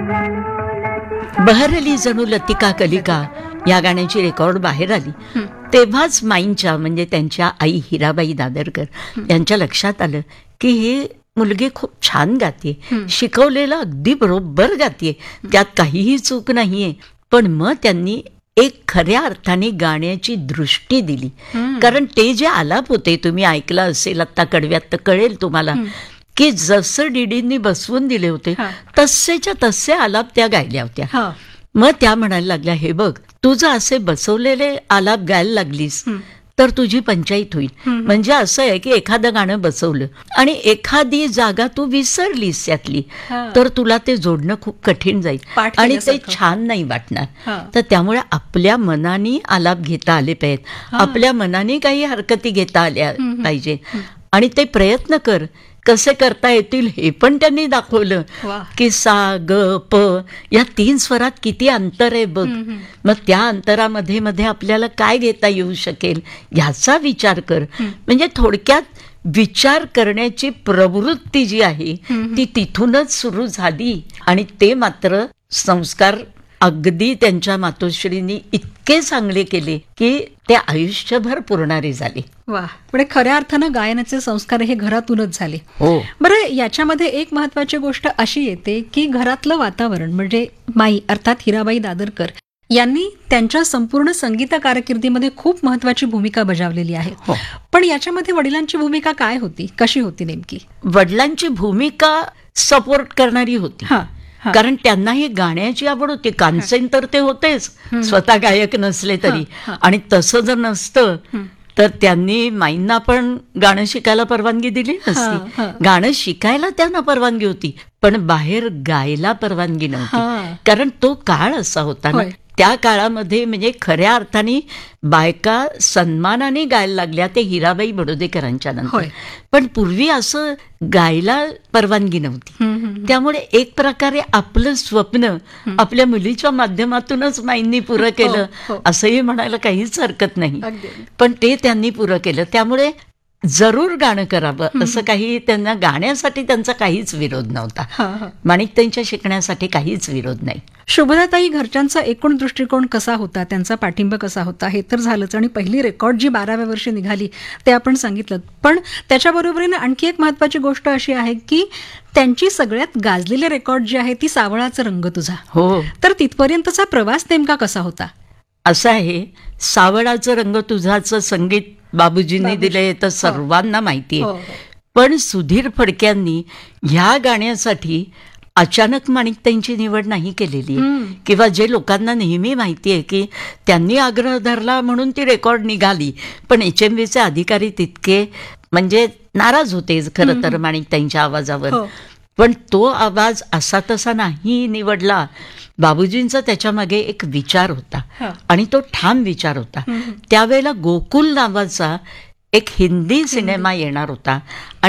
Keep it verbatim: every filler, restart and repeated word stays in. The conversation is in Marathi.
बहरली जणू लतिका कलिका या गाण्याची रेकॉर्ड बाहेर आली तेव्हाच माईंच्या म्हणजे त्यांच्या आई हिराबाई दादरकर यांच्या लक्षात आलं की हे मुलगी खूप छान गाते, शिकवलेलं अगदी बरोबर गाते, त्यात काहीही चूक नाहीये. पण मग त्यांनी एक खऱ्या अर्थाने गाण्याची दृष्टी दिली. कारण ते जे आलाप होते, तुम्ही ऐकला असेल आता कडव्यात तर कळेल तुम्हाला की जसं डीडींनी बसवून दिले होते तसेच्या तसे आलाप त्या गायल्या होत्या. मग त्या म्हणायला लागल्या, हे बघ तुझं असे बसवलेले आलाप गायला लागलीस तर तुझी पंचायत होईल. म्हणजे असं आहे की एखादं गाणं बसवलं आणि एखादी जागा तू विसरलीस त्यातली तर तुला ते जोडणं खूप कठीण जाईल आणि ते छान नाही वाटणार. तर त्यामुळे आपल्या मनाने आलाप घेता आले पाहिजेत, आपल्या मनाने काही हरकती घेता आल्या पाहिजे आणि ते प्रयत्न कर. कसे करता येतील हे पण त्यांनी दाखवलं की सा ग प या तीन स्वरात किती अंतर आहे बघ. मग त्या अंतरामध्ये मध्ये आपल्याला काय घेता येऊ शकेल याचा विचार कर. म्हणजे थोडक्यात विचार करण्याची प्रवृत्ती जी आहे ती तिथूनच सुरू झाली आणि ते मात्र संस्कार अगदी त्यांच्या मातोश्रींनी इतके चांगले केले की ते आयुष्यभर पुरणारे झाले. वा, म्हणजे खऱ्या अर्थानं गायनाचे संस्कार हे घरातूनच झाले. हो. बरं, याच्यामध्ये एक महत्वाची गोष्ट अशी येते की घरातलं वातावरण म्हणजे माई अर्थात हिराबाई दादरकर यांनी त्यांच्या संपूर्ण संगीत कारकिर्दीमध्ये खूप महत्वाची भूमिका बजावलेली आहे. पण याच्यामध्ये वडिलांची भूमिका काय होती, कशी होती नेमकी? वडिलांची भूमिका सपोर्ट करणारी होती. कारण त्यांनाही गाण्याची आवड होती. कानसेन तर ते होतेच, स्वतः गायक नसले तरी. आणि तसं जर नसतं तर त्यांनी माईंना पण गाणं शिकायला परवानगी दिली नसती. गाणं शिकायला त्यांना परवानगी होती पण बाहेर गायला परवानगी नव्हती. कारण तो काळ असा होता ना, त्या काळामध्ये म्हणजे खऱ्या अर्थाने बायका सन्मानाने गायला लागल्या ते हिराबाई बडोदेकरांच्या नंतर. पण पूर्वी असं गायला परवानगी नव्हती. त्यामुळे एक प्रकारे आपलं स्वप्न आपल्या मुलीच्या माध्यमातूनच माईंनी पुरं केलं असंही म्हणायला काहीच हरकत नाही. पण ते त्यांनी पुरं केलं. त्यामुळे जरूर गाणं करावं असं काही त्यांना, गाण्यासाठी त्यांचा काहीच विरोध नव्हता. माणिकताईंच्या शिकण्यासाठी काहीच विरोध नाही. शुभदाताई, घरच्यांचा एकूण दृष्टिकोन कसा होता, त्यांचा पाठिंबा कसा होता हे तर झालंच आणि पहिली रेकॉर्ड जी बाराव्या वर्षी निघाली ते आपण सांगितलं. पण त्याच्याबरोबरीने आणखी एक महत्वाची गोष्ट अशी आहे की त्यांची सगळ्यात गाजलेली रेकॉर्ड जी आहे ती सावळाचा रंग तुझा. हो. तर तिथपर्यंतचा प्रवास नेमका कसा होता? असं आहे, सावळाचं रंग तुझाचं संगीत बाबूजींनी दिलंय तर सर्वांना माहिती आहे. पण सुधीर फडक्यांनी ह्या गाण्यासाठी अचानक माणिकताईंची निवड नाही केलेली किंवा जे लोकांना नेहमी माहिती आहे की त्यांनी आग्रह धरला म्हणून ती रेकॉर्ड निघाली. पण एच एम व्हीचे अधिकारी तितके म्हणजे नाराज होते खरं तर माणिकताईंच्या आवाजावर. पण तो आवाज असा तसा नाही निवडला. बाबूजींचा त्याच्या मागे एक विचार होता आणि तो ठाम विचार होता. त्यावेळेला गोकुल नावाचा एक हिंदी सिनेमा येणार होता